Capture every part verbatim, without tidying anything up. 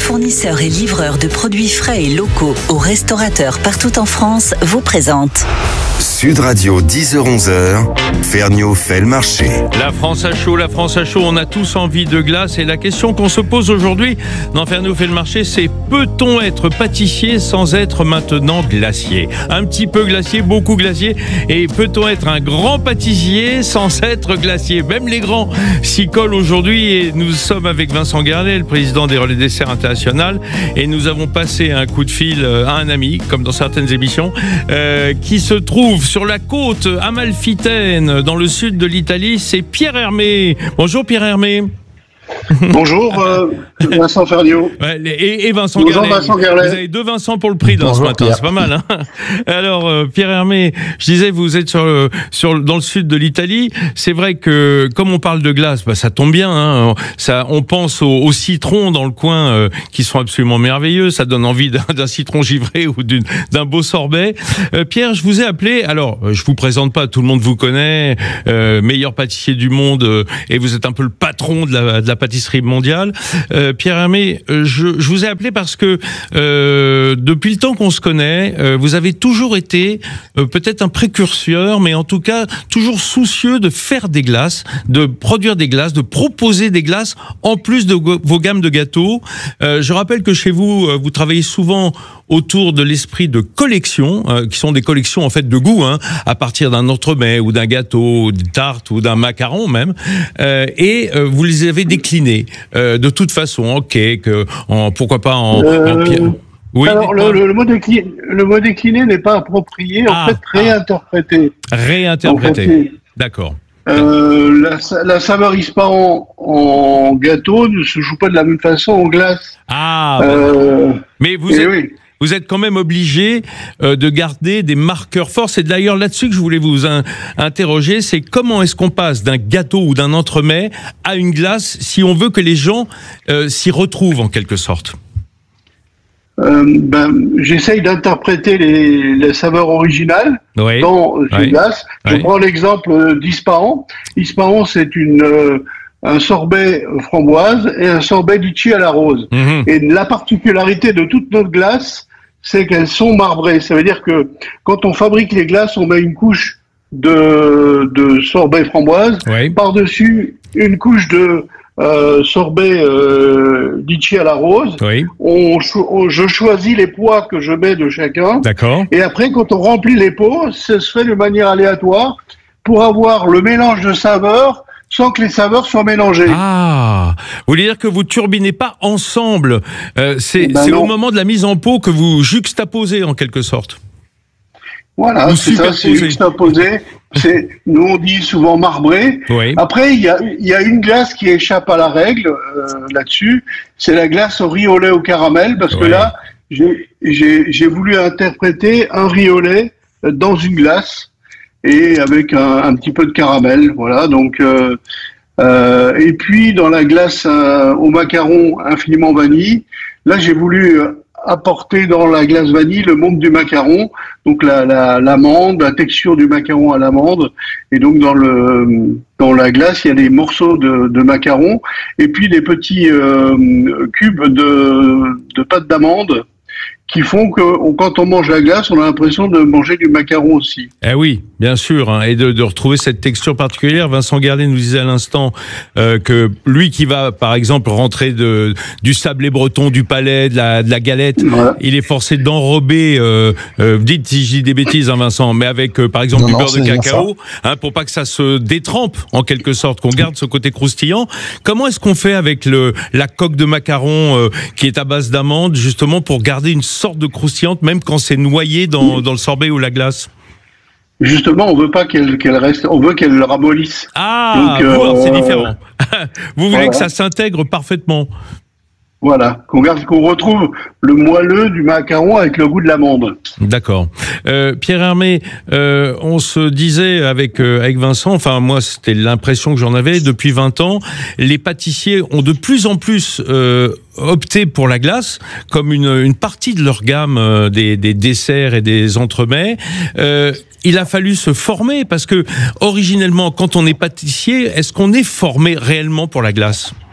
fournisseur et livreur de produits frais et locaux aux restaurateurs partout en France, vous présente Sud Radio, dix heures onze heures, Ferniaud fait le marché. La France à chaud, la France à chaud, on a tous envie de glace et la question qu'on se pose aujourd'hui dans Ferniaud fait le marché, c'est peut-on être pâtissier sans être maintenant glacier? Un petit peu glacier, beaucoup glacier, et peut-on être un grand pâtissier sans être glacier? Même les grands s'y collent aujourd'hui et nous sommes avec Vincent Guerlet, le président des Relais Desserts International, et nous avons passé un coup de fil à un ami, comme dans certaines émissions, euh, qui se trouve sur la côte amalfitaine, dans le sud de l'Italie, c'est Pierre Hermé. Bonjour Pierre Hermé. Bonjour euh, Vincent Ferniaud. Ouais, et, et Vincent Bonjour Guerlet. Vincent Guerlet. Vous avez deux Vincent pour le prix dans ce matin, c'est pas mal. Hein. Alors euh, Pierre Hermé, je disais vous êtes sur le, sur dans le sud de l'Italie. C'est vrai que comme on parle de glace, bah, ça tombe bien. Hein. Ça, on pense aux, aux citrons dans le coin euh, qui sont absolument merveilleux. Ça donne envie d'un, d'un citron givré ou d'une, d'un beau sorbet. Euh, Pierre, je vous ai appelé. Alors je vous présente pas, tout le monde vous connaît, euh, meilleur pâtissier du monde, euh, et vous êtes un peu le patron de la, de la pâtisserie mondiale. Euh, Pierre Hermé, je, je vous ai appelé parce que euh, depuis le temps qu'on se connaît, euh, vous avez toujours été euh, peut-être un précurseur, mais en tout cas toujours soucieux de faire des glaces, de produire des glaces, de proposer des glaces en plus de go- vos gammes de gâteaux. Euh, je rappelle que chez vous, euh, vous travaillez souvent autour de l'esprit de collection, euh, qui sont des collections en fait de goût, hein, à partir d'un entremets ou d'un gâteau, d'une tarte ou d'un macaron même, euh, et euh, vous les avez déclinés euh, de toute façon en cake, euh, en pourquoi pas en, Euh, en pierre. Oui, Alors le, le, le mot décliné, le mot décliné n'est pas approprié, Ah, en fait réinterprété. réinterprété. En fait, D'accord. euh, la, la saveur ispahan en gâteau ne se joue pas de la même façon en glace. Ah, Euh, mais vous et êtes, oui. vous êtes quand même obligé euh, de garder des marqueurs forts. C'est d'ailleurs là-dessus que je voulais vous in- interroger. C'est comment est-ce qu'on passe d'un gâteau ou d'un entremets à une glace si on veut que les gens euh, s'y retrouvent en quelque sorte. Euh, ben, j'essaye d'interpréter les, les saveurs originales Oui. dans euh, ces Oui. glaces. Je Oui. prends l'exemple euh, d'ispahan. Ispahan, c'est une euh, un sorbet framboise et un sorbet litchi à la rose. Mhm. Et la particularité de toutes nos glaces, c'est qu'elles sont marbrées. Ça veut dire que quand on fabrique les glaces, on met une couche de, de sorbet framboise, Oui. par-dessus une couche de euh, sorbet euh, litchi à la rose. Oui. On, cho- on- je choisis les poids que je mets de chacun. D'accord. Et après, quand on remplit les pots, ça se fait de manière aléatoire pour avoir le mélange de saveurs sans que les saveurs soient mélangées. Ah, vous voulez dire que vous turbinez pas ensemble. Euh, c'est Ben c'est non. au moment de la mise en pot que vous juxtaposez en quelque sorte. Voilà, Ou c'est ça, c'est superposé. juxtaposé. C'est, nous on dit souvent marbré. Oui. Après, il y a, il y a une glace qui échappe à la règle euh, là-dessus. C'est la glace au riz au lait au caramel, parce que Ouais. là, j'ai, j'ai, j'ai voulu interpréter un riz au lait euh, dans une glace et avec un, un petit peu de caramel. Voilà, donc. Euh, euh, et puis dans la glace euh, au macaron infiniment vanille, là j'ai voulu euh, apporter dans la glace vanille le monde du macaron, donc la, la, l'amande, la texture du macaron à l'amande, et donc dans le dans la glace il y a des morceaux de, de macaron et puis des petits euh, cubes de, de pâte d'amande qui font que on- quand on mange la glace, on a l'impression de manger du macaron aussi. Eh oui, bien sûr, hein, et de, de retrouver cette texture particulière. Vincent Guerlet nous disait à l'instant euh, que lui qui va, par exemple, rentrer de, du sablé breton, du palais, de la, de la galette, Voilà. il est forcé d'enrober, euh, euh, dites si je dis des bêtises, hein, Vincent, mais avec, euh, par exemple, Non, du non, beurre de c'est bien cacao, hein, pour pas que ça se détrempe, en quelque sorte, qu'on garde ce côté croustillant. Comment est-ce qu'on fait avec le, la coque de macaron euh, qui est à base d'amande, justement, pour garder une sorte de croustillante, même quand c'est noyé dans, dans le sorbet ou la glace? Justement, on veut pas qu'elle qu'elle reste, on veut qu'elle ramollisse. Ah, Donc, vous, alors, c'est euh, différent. Vous voulez voilà. que ça s'intègre parfaitement. Voilà, qu'on garde, qu'on retrouve le moelleux du macaron avec le goût de l'amande. D'accord. Euh, Pierre Hermé, euh, on se disait avec euh, avec Vincent, enfin moi c'était l'impression que j'en avais depuis vingt ans, les pâtissiers ont de plus en plus euh, opté pour la glace comme une une partie de leur gamme euh, des des desserts et des entremets. Euh, il a fallu se former parce que originellement, quand on est pâtissier, est-ce qu'on est formé réellement pour la glace ?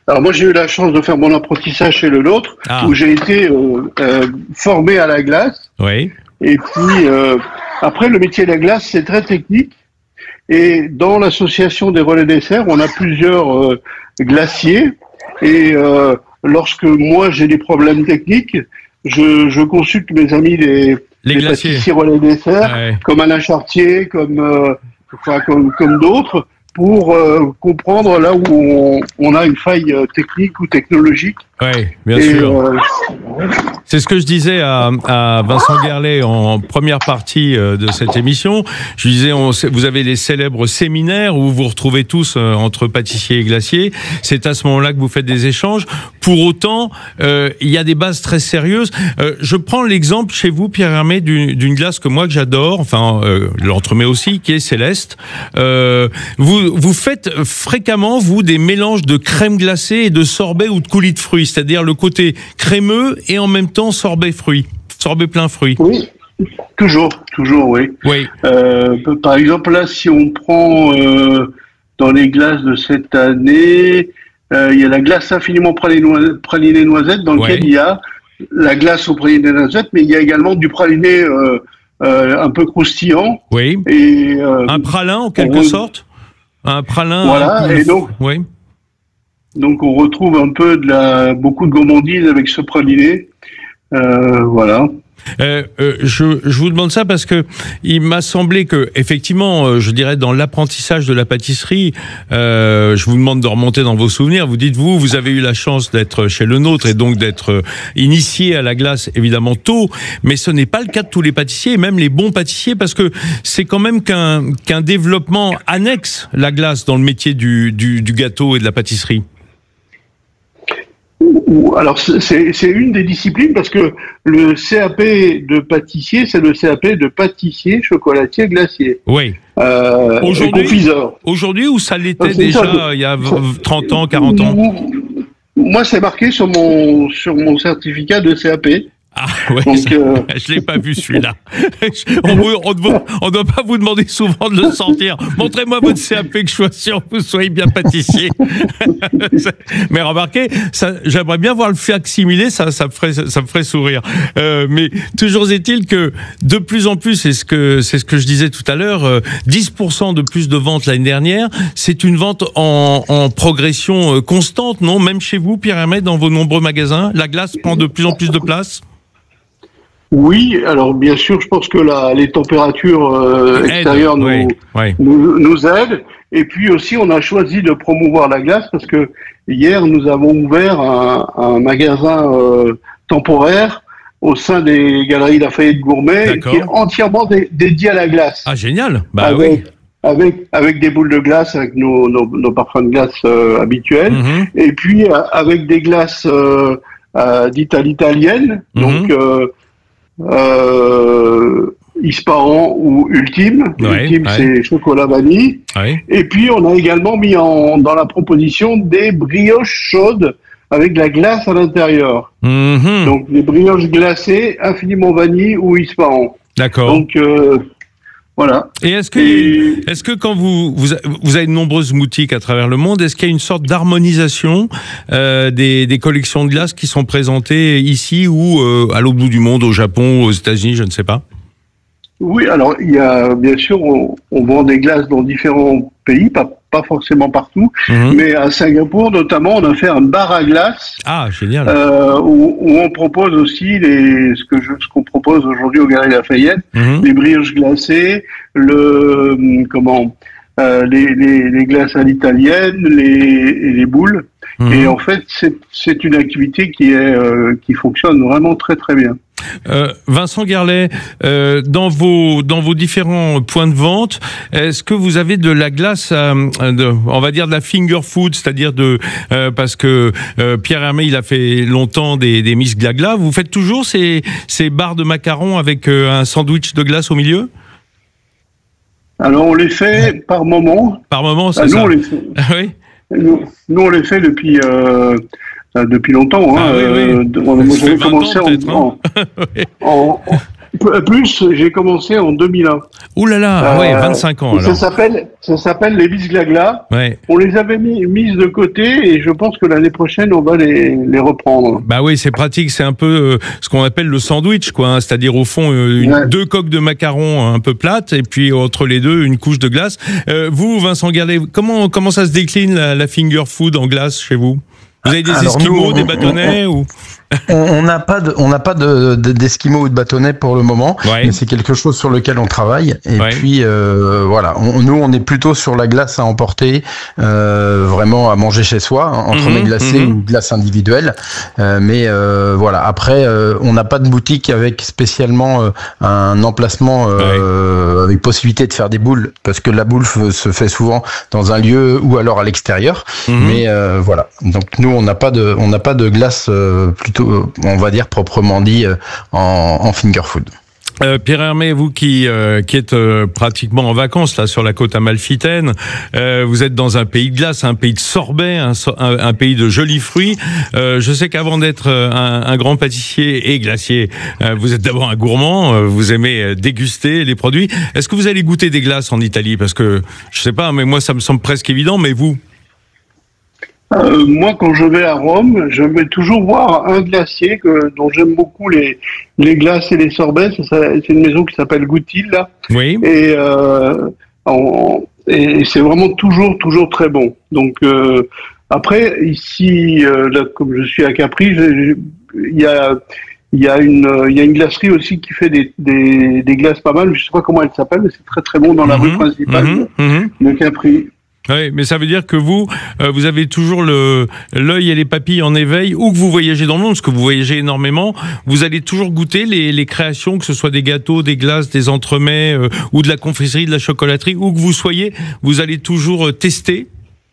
Alors moi j'ai eu la chance de faire mon apprentissage chez le nôtre, ah. où j'ai été euh, euh, formé à la glace. Oui. Et puis euh, après le métier de la glace c'est très technique. Et dans l'association des relais desserts, on a plusieurs euh, glaciers. Et euh, lorsque moi j'ai des problèmes techniques, je, je consulte mes amis les, les, les pâtissiers relais desserts, ouais. comme Alain Chartier, comme euh, enfin comme, comme d'autres, pour euh, comprendre là où on, on a une faille euh, technique ou technologique. Oui, bien et sûr. Euh, C'est ce que je disais à, à Vincent Guerlet en première partie euh, de cette émission. Je disais, on, vous avez les célèbres séminaires où vous vous retrouvez tous euh, entre pâtissiers et glaciers. C'est à ce moment-là que vous faites des échanges. Pour autant, euh, il y a des bases très sérieuses. Euh, je prends l'exemple chez vous, Pierre Hermé, d'une, d'une glace que moi que j'adore, enfin euh, l'entremets aussi, qui est Céleste. Euh, vous, vous faites fréquemment, vous, des mélanges de crème glacée et de sorbet ou de coulis de fruits, c'est-à-dire le côté crémeux et en même temps sorbet fruits, sorbet plein fruits. Oui, toujours, toujours, oui. Oui. Euh, par exemple, là, si on prend euh, dans les glaces de cette année, euh, il y a la glace infiniment pralinée, pralinée noisette, dans laquelle ouais. il y a la glace au praliné noisette, mais il y a également du praliné euh, euh, un peu croustillant. Oui. Et, euh, un pralin, en quelque on... sorte. Un pralin. Voilà, un peu... et donc. Oui. Donc on retrouve un peu de la beaucoup de gourmandise avec ce praliné, euh, voilà. Euh, euh, je, je vous demande ça parce que il m'a semblé que effectivement, euh, je dirais dans l'apprentissage de la pâtisserie, euh, je vous demande de remonter dans vos souvenirs. Vous dites vous, vous avez eu la chance d'être chez le nôtre et donc d'être euh, initié à la glace évidemment tôt, mais ce n'est pas le cas de tous les pâtissiers, et même les bons pâtissiers, parce que c'est quand même qu'un qu'un développement annexe la glace dans le métier du du, du gâteau et de la pâtisserie. Alors c'est, c'est une des disciplines parce que le C A P de pâtissier, c'est le C A P de pâtissier, chocolatier, glacier. Oui. Euh, aujourd'hui, confiseur. Aujourd'hui ou ça l'était déjà ça, il y a trente ans, quarante ans? Moi, c'est marqué sur mon sur mon certificat de C A P. Ah ouais, donc, ça, euh... je l'ai pas vu celui-là. on ne doit pas vous demander souvent de le sortir. Montrez-moi votre C A P que je sois sûr que vous soyez bien pâtissier. Mais remarquez, ça, j'aimerais bien voir le facsimilé, ça, ça me ferait, ça me ferait sourire. Euh, mais toujours est-il que de plus en plus, c'est ce que c'est ce que je disais tout à l'heure, euh, dix pour cent de plus de ventes l'année dernière. C'est une vente en, en progression constante, non? Même chez vous, Pierre Hermé, dans vos nombreux magasins, la glace prend de plus en plus de place. Oui, alors bien sûr, je pense que la, les températures euh, extérieures nous, oui, oui. nous, nous aident. Et puis aussi, on a choisi de promouvoir la glace parce que hier, nous avons ouvert un, un magasin euh, temporaire au sein des Galeries Lafayette Gourmet D'accord. qui est entièrement dé, dédié à la glace. Ah, génial. Bah avec, oui. Avec, avec des boules de glace, avec nos, nos, nos parfums de glace euh, habituels. Mm-hmm. Et puis, euh, avec des glaces euh, euh, d'Italie italienne. Mm-hmm. Donc, euh, Euh, Ispahan ou Ultime. Ouais, Ultime, ouais. c'est chocolat vanille. Ouais. Et puis, on a également mis en, dans la proposition des brioches chaudes avec de la glace à l'intérieur. Mmh. Donc, des brioches glacées, infiniment vanille ou Ispahan. D'accord. Donc, euh, voilà. Et est-ce que, Et... est-ce que quand vous, vous, vous avez de nombreuses boutiques à travers le monde, est-ce qu'il y a une sorte d'harmonisation euh, des, des collections de glace qui sont présentées ici ou euh, à l'autre bout du monde, au Japon, aux États-Unis, je ne sais pas? Oui, alors il y a bien sûr, on, on vend des glaces dans différents pays, pas, pas forcément partout, mmh. mais à Singapour notamment, on a fait un bar à glace. Ah, génial. Euh, où, où on propose aussi les, ce que je, ce qu'on propose aujourd'hui au Galeries Lafayette, mmh. les brioches glacées, le comment, euh, les, les, les glaces à l'italienne, les, les boules. Mmh. Et en fait, c'est, c'est une activité qui est euh, qui fonctionne vraiment très très bien. Euh, Vincent Guerlet, euh, dans vos dans vos différents points de vente, est-ce que vous avez de la glace, à, de, on va dire de la finger food, c'est-à-dire de euh, parce que euh, Pierre Hermé il a fait longtemps des des Miss Glagla. Vous faites toujours ces ces barres de macarons avec euh, un sandwich de glace au milieu? Alors on les fait par moment. Par moment, c'est ah, ça. Nous on les fait. oui. Nous, nous on les fait depuis. Euh... Depuis longtemps, hein. Ah, oui, oui. Euh, on a commencé ans, en, hein. en, Plus, j'ai commencé en deux mille un. Ouh là là, euh, ouais, vingt-cinq ans alors. Ça s'appelle, ça s'appelle les bisglaglas. Ouais. On les avait mis, mises de côté et je pense que l'année prochaine, on va les, les reprendre. Bah oui, c'est pratique, c'est un peu euh, ce qu'on appelle le sandwich, quoi. Hein, c'est-à-dire au fond euh, une, ouais. deux coques de macarons un peu plates et puis entre les deux une couche de glace. Euh, vous, Vincent Garlet, comment comment ça se décline la, la finger food en glace chez vous? Vous avez des Alors esquimaux, nous, on, des bâtonnets on, on, ou On n'a pas de, on n'a pas de, de, d'esquimaux ou de bâtonnets pour le moment, ouais. mais c'est quelque chose sur lequel on travaille. Et ouais. puis euh, voilà, on, nous on est plutôt sur la glace à emporter, euh, vraiment à manger chez soi, entre mmh, mes glacés mmh. ou glace individuelle. Euh, mais euh, voilà, après euh, on n'a pas de boutique avec spécialement euh, un emplacement euh, ouais. avec possibilité de faire des boules, parce que la boule f- se fait souvent dans un lieu ou alors à l'extérieur. Mmh. Mais euh, voilà, donc nous on n'a pas de, on n'a pas de glace euh, plutôt on va dire proprement dit en, en finger food. Euh, Pierre Hermé, vous qui euh, qui êtes euh, pratiquement en vacances là sur la côte amalfitaine, euh, vous êtes dans un pays de glace, un pays de sorbet, un, un, un pays de jolis fruits. Euh, je sais qu'avant d'être un, un grand pâtissier et glacier, euh, vous êtes d'abord un gourmand. Euh, vous aimez déguster les produits. Est-ce que vous allez goûter des glaces en Italie? Parce que je sais pas, mais moi ça me semble presque évident. Mais vous? Euh, moi, quand je vais à Rome, je vais toujours voir un glacier que, dont j'aime beaucoup les, les glaces et les sorbets. C'est, c'est une maison qui s'appelle Goutil, là. Oui. Et, euh, en, et c'est vraiment toujours, toujours très bon. Donc, euh, après, ici, euh, là, comme je suis à Capri, il y a, il y a une, il y a une glacerie aussi qui fait des, des, des glaces pas mal. Je sais pas comment elle s'appelle, mais c'est très, très bon dans la mmh, rue principale mmh, de, de Capri. Oui, mais ça veut dire que vous, euh, vous avez toujours le l'œil et les papilles en éveil, où que vous voyagez dans le monde, parce que vous voyagez énormément, vous allez toujours goûter les, les créations, que ce soit des gâteaux, des glaces, des entremets, euh, ou de la confiserie, de la chocolaterie, où que vous soyez, vous allez toujours tester.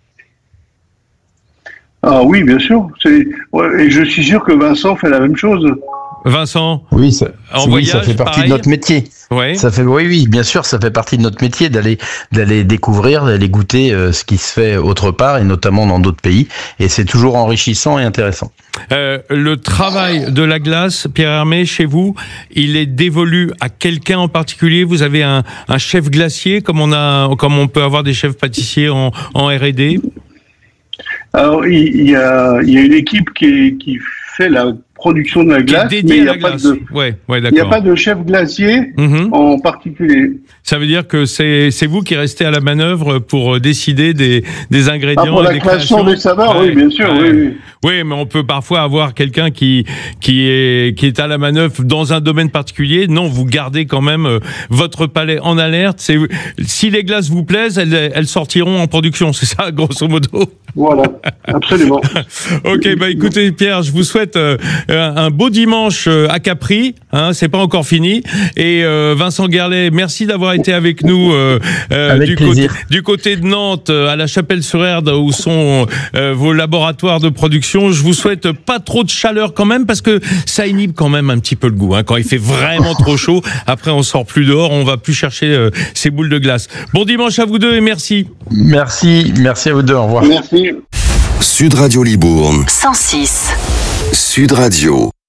Ah oui, bien sûr. C'est, ouais, et je suis sûr que Vincent fait la même chose. Vincent, oui, ça, en oui, voyage, ça fait partie pareil. de notre métier. Ouais. Ça fait, oui, oui, bien sûr, ça fait partie de notre métier d'aller, d'aller découvrir, d'aller goûter euh, ce qui se fait autre part et notamment dans d'autres pays. Et c'est toujours enrichissant et intéressant. Euh, le travail de la glace, Pierre Hermé, chez vous, il est dévolu à quelqu'un en particulier? Vous avez un, un chef glacier, comme on a, comme on peut avoir des chefs pâtissiers en, en R et D? Alors, il y a, il y a une équipe qui, qui fait la production de la glace, mais il n'y a, pas de, ouais, ouais, il y a pas de chef glacier mmh. en particulier. Ça veut dire que c'est, c'est vous qui restez à la manœuvre pour décider des, des ingrédients. Ah, pour la des création des saveurs, ouais, oui, bien sûr, ouais. oui, oui. Oui, mais on peut parfois avoir quelqu'un qui qui est qui est à la manœuvre dans un domaine particulier. Non, vous gardez quand même votre palais en alerte. C'est, si les glaces vous plaisent, elles, elles sortiront en production. C'est ça, grosso modo. Voilà, absolument. Ok, bah écoutez, Pierre, je vous souhaite euh, un beau dimanche à Capri. Hein, c'est pas encore fini. Et euh, Vincent Garlet, merci d'avoir été avec nous euh, avec du plaisir. côté du côté de Nantes, à la Chapelle-sur-Erdre, où sont euh, vos laboratoires de production. Je vous souhaite pas trop de chaleur quand même, parce que ça inhibe quand même un petit peu le goût. Hein. Quand il fait vraiment trop chaud, après on sort plus dehors, on va plus chercher euh, ces boules de glace. Bon dimanche à vous deux et merci. Merci, merci à vous deux. Au revoir. Merci. Sud Radio Libourne. cent six. Sud Radio.